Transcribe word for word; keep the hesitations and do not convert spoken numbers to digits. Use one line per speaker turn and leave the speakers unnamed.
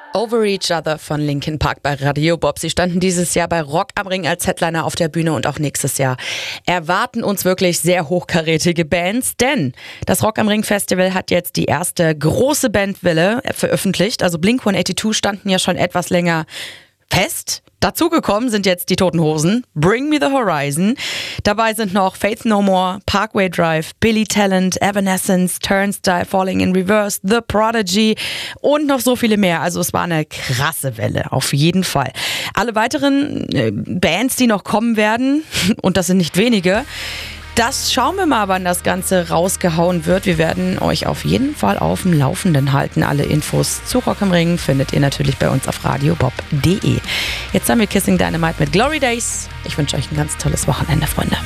Over Each Other von Linkin Park bei Radio Bob. Sie standen dieses Jahr bei Rock am Ring als Headliner auf der Bühne und auch nächstes Jahr erwarten uns wirklich sehr hochkarätige Bands, denn das Rock am Ring Festival hat jetzt die erste große Bandwelle veröffentlicht. Also Blink hundertzweiundachtzig standen ja schon etwas länger fest. Dazugekommen sind jetzt die Toten Hosen, Bring Me the Horizon. Dabei sind noch Faith No More, Parkway Drive, Billy Talent, Evanescence, Turnstile, Falling in Reverse, The Prodigy und noch so viele mehr. Also es war eine krasse Welle, auf jeden Fall. Alle weiteren äh, Bands, die noch kommen werden, und das sind nicht wenige, das schauen wir mal, wann das Ganze rausgehauen wird. Wir werden euch auf jeden Fall auf dem Laufenden halten. Alle Infos zu Rock am Ring findet ihr natürlich bei uns auf radiobob punkt de. Jetzt haben wir Kissing Dynamite mit Glory Days. Ich wünsche euch ein ganz tolles Wochenende, Freunde.